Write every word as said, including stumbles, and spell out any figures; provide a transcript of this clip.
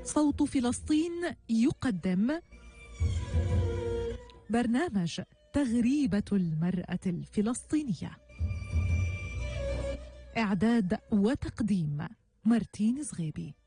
صوت فلسطين يقدم برنامج تغريبة المرأة الفلسطينية. إعداد وتقديم مارتين زغيبي.